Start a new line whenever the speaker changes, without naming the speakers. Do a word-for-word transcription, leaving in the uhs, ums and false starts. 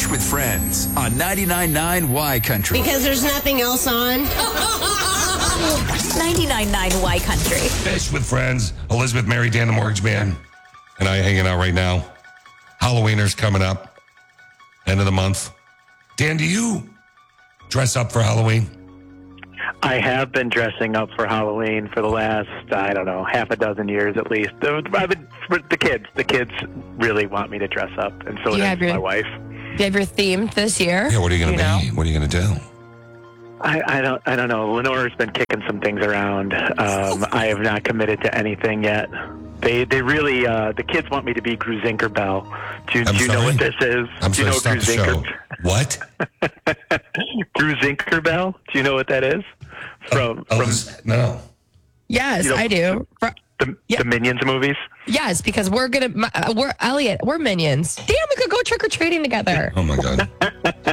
Fish with Friends on ninety-nine point nine Y Country.
Because there's nothing else on.
ninety-nine point nine Y Country.
Fish with Friends. Elizabeth, Mary, Dan, the Mortgage Man, and I hanging out right now. Halloweeners coming up. End of the month. Dan, do you dress up for Halloween?
I have been dressing up for Halloween for the last, I don't know, half a dozen years at least. I've been, for the kids, the kids really want me to dress up, and so
Do you
does
have your-
my wife.
Do you have your theme this year?
Yeah, what are you going to
know?
be? What are you going to do?
I, I don't, I don't know. Lenore's been kicking some things around. Um, I have not committed to anything yet. They, they really, uh, the kids want me to be Gruzinker Bell. Do, you-
I'm
do you know
sorry?
what this is?
I'm
do you
sorry,
know
stop the show.
Gruzinker?
What?
Gruzinker Bell? Do you know what that is? From,
Oh,
from
this- no.
Yes,
You know-
I do. For-
the,
Yeah.
the Minions movies?
yes, because we're gonna, my- uh, we're Elliot, we're minions. Damn, we could go trick or treating together.
Oh, my God.